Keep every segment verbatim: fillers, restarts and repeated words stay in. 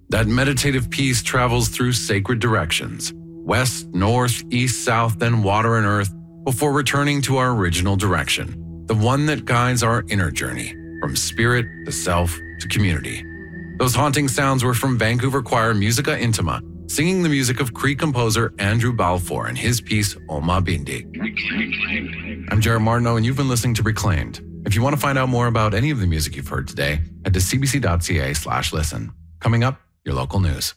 That meditative piece travels through sacred directions, west, north, east, south, then water and earth, before returning to our original direction, the one that guides our inner journey, from spirit to self to community. Those haunting sounds were from Vancouver choir Musica Intima, singing the music of Cree composer Andrew Balfour and his piece Oma Bindi. I'm Jared Martineau, and you've been listening to Reclaimed. If you want to find out more about any of the music you've heard today, head to cbc.ca slash listen. Coming up, your local news.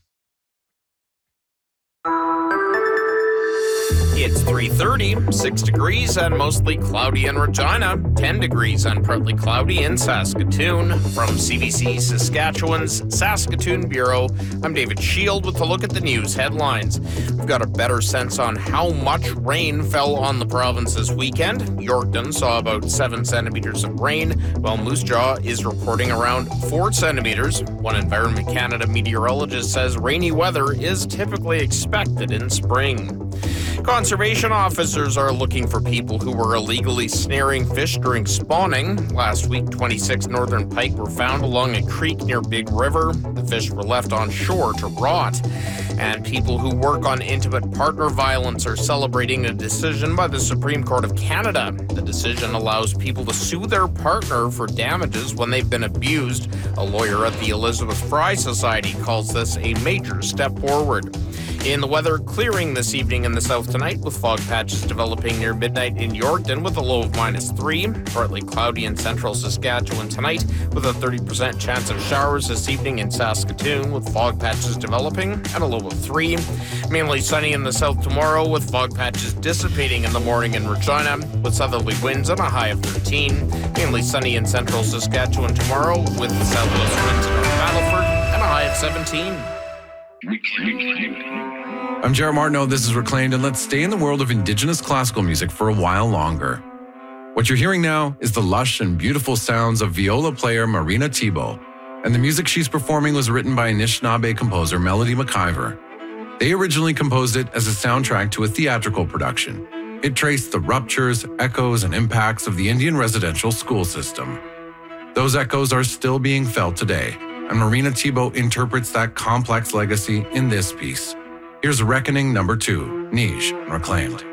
It's three thirty, six degrees and mostly cloudy in Regina, ten degrees and partly cloudy in Saskatoon. From C B C Saskatchewan's Saskatoon Bureau, I'm David Shield with a look at the news headlines. We've got a better sense on how much rain fell on the province this weekend. Yorkton saw about seven centimeters of rain, while Moose Jaw is reporting around four centimeters. One Environment Canada meteorologist says rainy weather is typically expected in spring. Conservation officers are looking for people who were illegally snaring fish during spawning. Last week, twenty-six northern pike were found along a creek near Big River. The fish were left on shore to rot. And people who work on intimate partner violence are celebrating a decision by the Supreme Court of Canada. The decision allows people to sue their partner for damages when they've been abused. A lawyer at the Elizabeth Fry Society calls this a major step forward. In the weather, clearing this evening in the south tonight with fog patches developing near midnight in Yorkton with a low of minus three. Partly cloudy in central Saskatchewan tonight with a thirty percent chance of showers this evening in Saskatoon with fog patches developing and a low of three. Mainly sunny in the south tomorrow with fog patches dissipating in the morning in Regina with southerly winds and a high of thirteen. Mainly sunny in central Saskatchewan tomorrow with southwest winds in North Battleford and a high of seventeen. I'm Jared Martineau, this is Reclaimed, and let's stay in the world of Indigenous classical music for a while longer. What you're hearing now is the lush and beautiful sounds of viola player Marina Thibault, and the music she's performing was written by Anishinaabe composer Melody McIver. They originally composed it as a soundtrack to a theatrical production. It traced the ruptures, echoes, and impacts of the Indian residential school system. Those echoes are still being felt today, and Marina Thibault interprets that complex legacy in this piece. Here's Reckoning number two, Niche, Reclaimed.